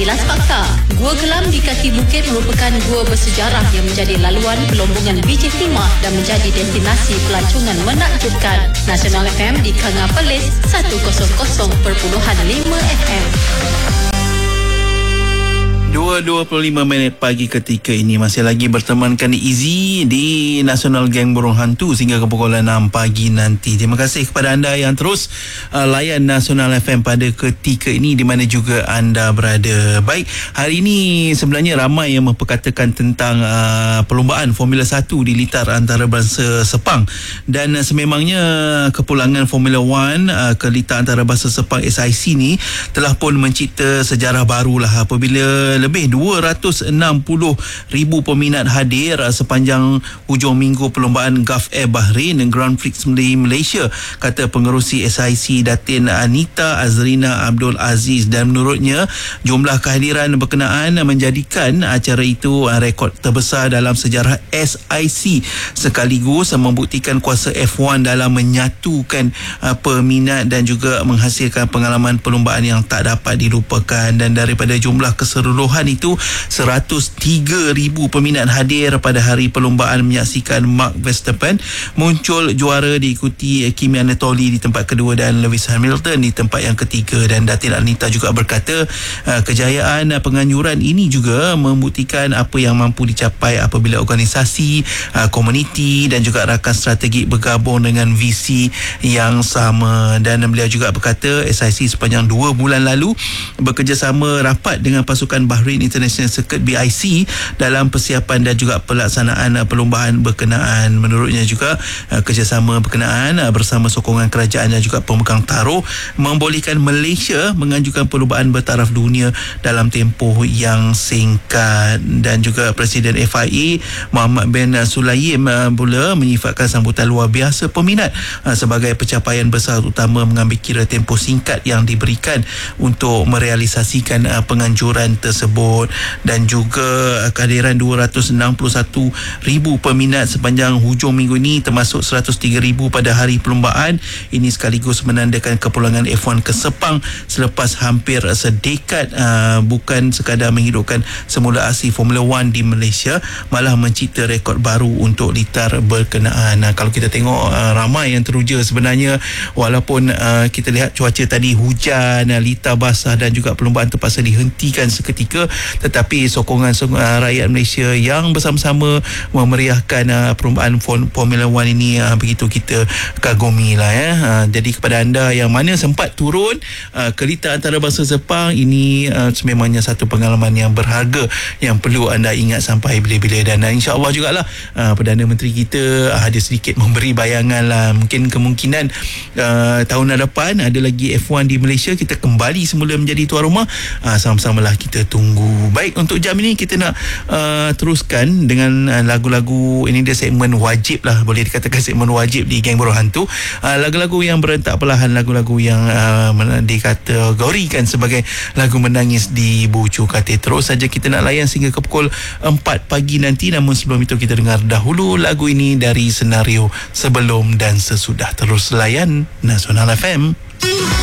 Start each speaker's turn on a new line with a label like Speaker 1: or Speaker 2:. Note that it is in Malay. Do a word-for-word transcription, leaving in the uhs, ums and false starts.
Speaker 1: Kilas Pakar. Gua Kelam di kaki bukit merupakan gua bersejarah yang menjadi laluan pelombongan B J Timah dan menjadi destinasi pelancongan menakjubkan. Nasional F M di Kanga Perlis seratus perpuluhan lima F M.
Speaker 2: dua dua puluh lima minit pagi ketika ini masih lagi bertemankan Izzy di Nasional Geng Burung Hantu sehingga ke pukul enam pagi nanti. Terima kasih kepada anda yang terus uh, layan Nasional F M pada ketika ini di mana juga anda berada. Baik, hari ini sebenarnya ramai yang memperkatakan tentang uh, perlombaan Formula satu di litar antarabangsa Sepang, dan uh, sememangnya kepulangan Formula One uh, ke litar antarabangsa Sepang S I C ni telah pun mencipta sejarah barulah apabila lebih dua ratus enam puluh ribu peminat hadir sepanjang hujung minggu perlombaan Gulf Air Bahrain dan Grand Prix di Malaysia, kata pengerusi S I C Datin Anita Azrina Abdul Aziz. Dan menurutnya jumlah kehadiran berkenaan menjadikan acara itu rekod terbesar dalam sejarah S I C, sekaligus membuktikan kuasa F satu dalam menyatukan peminat dan juga menghasilkan pengalaman perlombaan yang tak dapat dilupakan. Dan daripada jumlah keseluruhan itu seratus tiga ribu peminat hadir pada hari perlombaan menyaksikan Max Verstappen muncul juara, diikuti Kimi Anatoli di tempat kedua dan Lewis Hamilton di tempat yang ketiga. Dan Datin Anita juga berkata uh, kejayaan penganjuran ini juga membuktikan apa yang mampu dicapai apabila organisasi, uh, komuniti dan juga rakan strategik bergabung dengan visi yang sama. Dan beliau juga berkata S I C sepanjang dua bulan lalu bekerjasama rapat dengan pasukan Bahrain International Circuit B I C dalam persiapan dan juga pelaksanaan perlombaan berkenaan. Menurutnya juga kerjasama berkenaan bersama sokongan kerajaan dan juga pemegang taruh membolehkan Malaysia mengajukan perlombaan bertaraf dunia dalam tempoh yang singkat. Dan juga Presiden F I A Muhammad bin Sulaim pula menyifatkan sambutan luar biasa peminat sebagai pencapaian besar, utama mengambil kira tempoh singkat yang diberikan untuk merealisasikan penganjuran tersebut. Dan juga kehadiran dua ratus enam puluh satu ribu peminat sepanjang hujung minggu ini termasuk seratus tiga ribu pada hari perlombaan ini sekaligus menandakan kepulangan F satu ke Sepang selepas hampir sedekad uh, bukan sekadar menghidupkan semula asli Formula One di Malaysia, malah mencipta rekod baru untuk litar berkenaan. Nah, kalau kita tengok uh, ramai yang teruja sebenarnya, walaupun uh, kita lihat cuaca tadi hujan, uh, litar basah dan juga perlombaan terpaksa dihentikan seketika, tetapi sokongan, sokongan rakyat Malaysia yang bersama-sama memeriahkan uh, perlombaan Formula One ini uh, begitu kita kagumi lah ya. Uh, jadi kepada anda yang mana sempat turun uh, ke litar antarabangsa Sepang, ini uh, sememangnya satu pengalaman yang berharga yang perlu anda ingat sampai bila-bila. Dan uh, insya-Allah jugalah uh, Perdana Menteri kita uh, ada sedikit memberi bayangan lah, mungkin kemungkinan uh, tahun depan ada lagi F satu di Malaysia, kita kembali semula menjadi tuan rumah. Uh, sama-samalah kita tunggu. Baik, untuk jam ini kita nak uh, teruskan dengan uh, lagu-lagu. Ini dia segmen wajib lah, boleh dikatakan segmen wajib di Geng Burung Hantu. Uh, lagu-lagu yang berentak perlahan, lagu-lagu yang uh, dikategorikan sebagai lagu menangis di bucu katil. Terus saja kita nak layan sehingga ke pukul empat pagi nanti. Namun sebelum itu kita dengar dahulu lagu ini dari Senario Sebelum dan Sesudah. Terus layan Nasional F M.